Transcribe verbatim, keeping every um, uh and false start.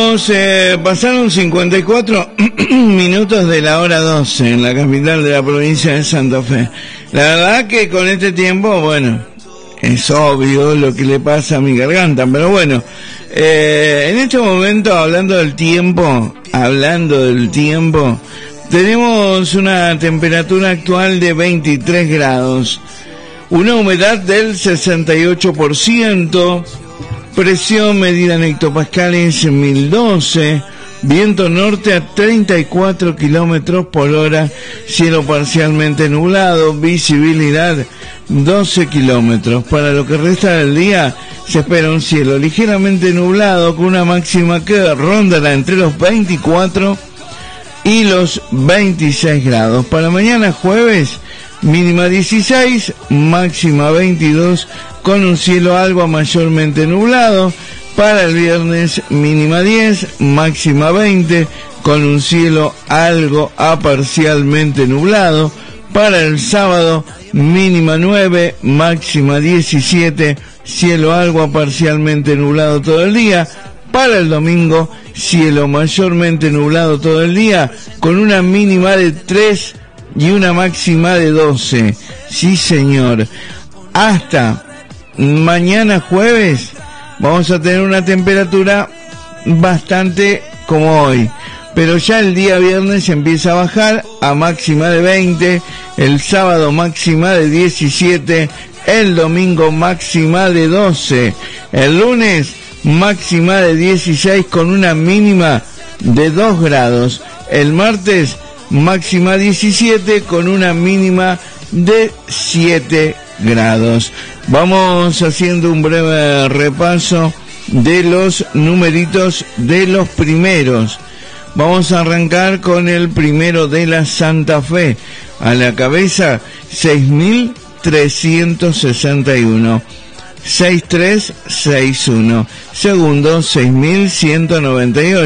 Eh, pasaron cincuenta y cuatro minutos de la hora doce en la capital de la provincia de Santa Fe. La verdad que con este tiempo, bueno, es obvio lo que le pasa a mi garganta, pero bueno, eh, en este momento, hablando del tiempo, hablando del tiempo, tenemos una temperatura actual de veintitrés grados, una humedad del sesenta y ocho por ciento, presión medida en hectopascales mil doce, viento norte a treinta y cuatro kilómetros por hora, cielo parcialmente nublado, visibilidad doce kilómetros. Para lo que resta del día se espera un cielo ligeramente nublado con una máxima que rondará entre los veinticuatro y los veintiséis grados. Para mañana jueves, mínima dieciséis, máxima veintidós, con un cielo algo mayormente nublado. Para el viernes, mínima diez, máxima veinte, con un cielo algo a parcialmente nublado. Para el sábado, mínima nueve, máxima diecisiete, cielo algo a parcialmente nublado todo el día. Para el domingo, cielo mayormente nublado todo el día, con una mínima de tres y una máxima de doce. Sí, señor. Hasta mañana jueves vamos a tener una temperatura bastante como hoy, pero ya el día viernes empieza a bajar a máxima de veinte, el sábado máxima de diecisiete, el domingo máxima de doce, el lunes máxima de dieciséis con una mínima de dos grados, el martes máxima diecisiete con una mínima de siete grados. Vamos haciendo un breve repaso de los numeritos de los primeros. Vamos a arrancar con el primero de la Santa Fe. A la cabeza, seis mil trescientos sesenta y uno. seis tres seis uno. Segundo, seis mil ciento noventa y ocho.